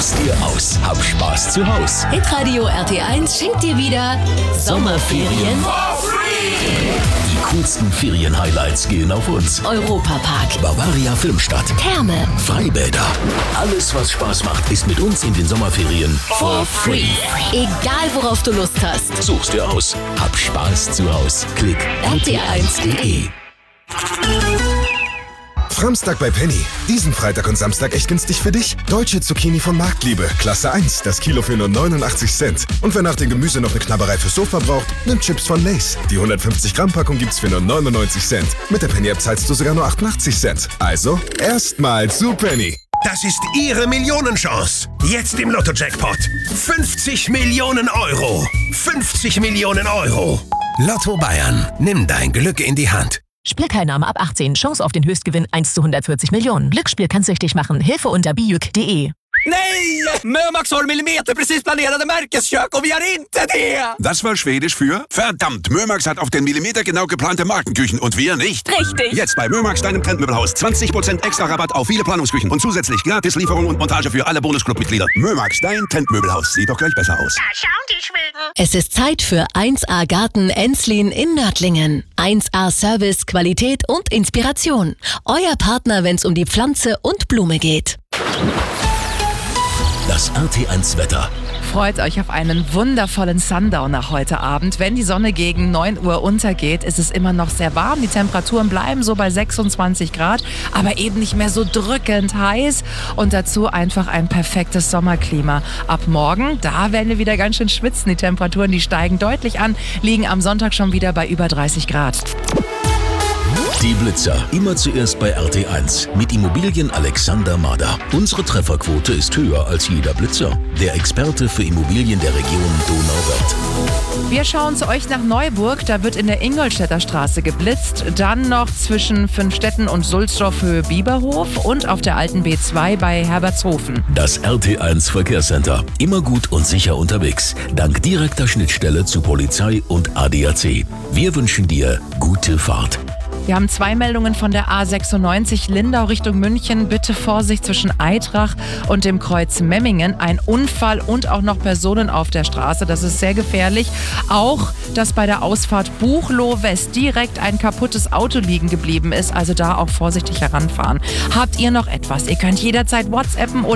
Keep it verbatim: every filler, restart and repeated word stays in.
Such's dir aus. Hab Spaß zu Haus. Hitradio R T eins schenkt dir wieder Sommerferien For free. Die coolsten Ferien-Highlights gehen auf uns. Europapark, Bavaria Filmstadt, Therme, Freibäder. Alles, was Spaß macht, ist mit uns in den Sommerferien for free. Egal worauf du Lust hast. Such's dir aus. Hab Spaß zu Haus. Klick r t eins punkt d e. Framstag bei Penny. Diesen Freitag und Samstag echt günstig für dich. Deutsche Zucchini von Marktliebe. Klasse eins. Das Kilo für nur neunundachtzig Cent. Und wer nach dem Gemüse noch eine Knabberei fürs Sofa braucht, nimmt Chips von Lay's. Die hundertfünfzig Gramm Packung gibt's für nur neunundneunzig Cent. Mit der Penny-App zahlst du sogar nur achtundachtzig Cent. Also, erstmal zu Penny. Das ist Ihre Millionenchance. Jetzt im Lotto-Jackpot. fünfzig Millionen Euro. fünfzig Millionen Euro. Lotto Bayern. Nimm dein Glück in die Hand. Spielteilnahme ab achtzehn. Chance auf den Höchstgewinn eins zu hundertvierzig Millionen. Glücksspiel kann süchtig machen. Hilfe unter bijuk punkt de. Nej! Mömax har millimeter precis planerade märkeskök och vi har inte det! Das war Schwedisch für verdammt, Mömax hat auf den Millimeter genau geplante Markenküchen und wir nicht. Richtig. Jetzt bei Mömax, deinem Trendmöbelhaus. zwanzig Prozent extra Rabatt auf viele Planungsküchen und zusätzlich gratis Lieferung und Montage für alle Bonusclub-Mitglieder. Mömax, dein Trendmöbelhaus. Sieht doch gleich besser aus. Da schauen die Schweden. Es ist Zeit für eins A Garten Enslin in Nördlingen. eins A Service, Qualität und Inspiration. Euer Partner, wenn's um die Pflanze und Blume geht. Das R T eins Wetter. Freut euch auf einen wundervollen Sundowner heute Abend. Wenn die Sonne gegen neun Uhr untergeht, ist es immer noch sehr warm. Die Temperaturen bleiben so bei sechsundzwanzig Grad, aber eben nicht mehr so drückend heiß. Und dazu einfach ein perfektes Sommerklima. Ab morgen, da werden wir wieder ganz schön schwitzen. Die Temperaturen, die steigen deutlich an, liegen am Sonntag schon wieder bei über dreißig Grad. Die Blitzer. Immer zuerst bei R T eins. Mit Immobilien Alexander Mader. Unsere Trefferquote ist höher als jeder Blitzer. Der Experte für Immobilien der Region Donauwörth. Wir schauen zu euch nach Neuburg. Da wird in der Ingolstädter Straße geblitzt. Dann noch zwischen Fünfstetten und Sulzdorf Höhe Bieberhof und auf der alten B zwei bei Herbertshofen. Das R T eins Verkehrscenter. Immer gut und sicher unterwegs. Dank direkter Schnittstelle zu Polizei und A D A C. Wir wünschen dir gute Fahrt. Wir haben zwei Meldungen von der A sechsundneunzig Lindau Richtung München. Bitte Vorsicht zwischen Eitrach und dem Kreuz Memmingen. Ein Unfall und auch noch Personen auf der Straße. Das ist sehr gefährlich. Auch, dass bei der Ausfahrt Buchloe West direkt ein kaputtes Auto liegen geblieben ist. Also da auch vorsichtig heranfahren. Habt ihr noch etwas? Ihr könnt jederzeit WhatsAppen oder